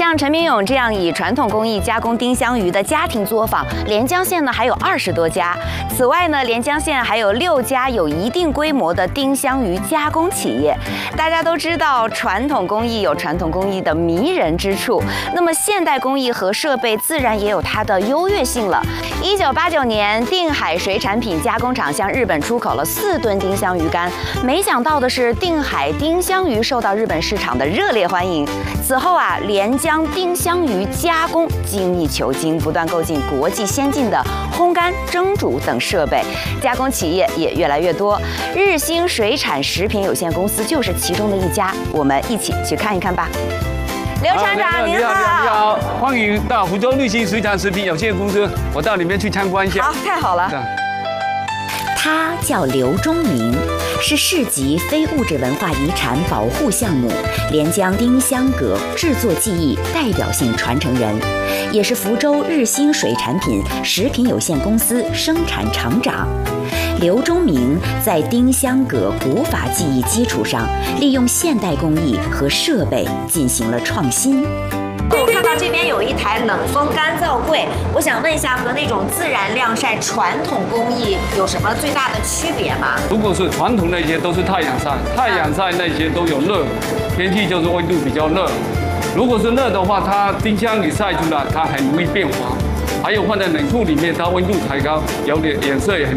像陈明勇这样以传统工艺加工丁香鱼的家庭作坊，连江县呢还有20多家。此外呢，连江县还有6家有一定规模的丁香鱼加工企业。大家都知道，传统工艺有传统工艺的迷人之处，那么现代工艺和设备自然也有它的优越性了。1989年，定海水产品加工厂向日本出口了4吨丁香鱼干。没想到的是，定海丁香鱼受到日本市场的热烈欢迎。此后啊，连江丁香鱼加工精益求精，不断购进国际先进的烘干、蒸煮等设备，加工企业也越来越多。日兴水产食品有限公司就是其中的一家，我们一起去看一看吧。刘厂长，您好！ 你好，欢迎到福州日兴水产食品有限公司，我到里面去参观一下。 好，太好了。 他叫刘忠明，是市级非物质文化遗产保护项目连江丁香阁制作技艺代表性传承人，也是福州日兴水产品食品有限公司生产厂长。刘忠明在丁香阁古法技艺基础上，利用现代工艺和设备进行了创新。 我看到这边有一台冷风干燥柜，我想问一下，和那种自然晾晒传统工艺有什么最大的区别吗？ 如果是传统那些都是太阳晒，太阳晒那些都有热，天气就是温度比较热。如果是热的话，它丁香你晒出来它很容易变黄，还有放在冷库里面，它温度抬高，有点颜色也很